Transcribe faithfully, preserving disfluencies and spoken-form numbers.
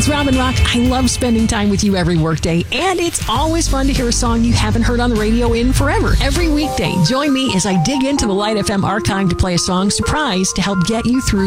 it's Robin Rock. I love spending time with you every workday, and it's always fun to hear a song you haven't heard on the radio in forever. Every weekday, join me as I dig into the Light F M archive to play a song surprise to help get you through